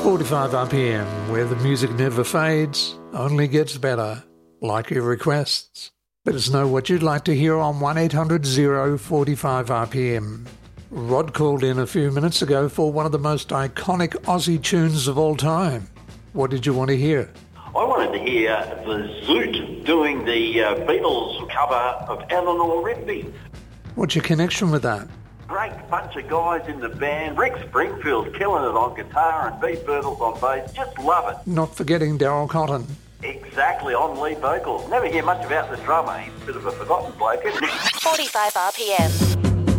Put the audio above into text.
45 RPM, where the music never fades, only gets better. Like your requests. Let us know what you'd like to hear on 1-800-045 RPM. Rod called in a few minutes ago for one of the most iconic Aussie tunes of all time. What did you want to hear? I wanted to hear the Zoot doing the Beatles cover of Eleanor Rigby. What's your connection with that? Great bunch of guys in the band. Rick Springfield killing it on guitar and Pete Birtles on bass. Just love it. Not forgetting Daryl Cotton. Exactly, on lead vocals. Never hear much about the drummer. He's a bit of a forgotten bloke, isn't he? 45 RPM.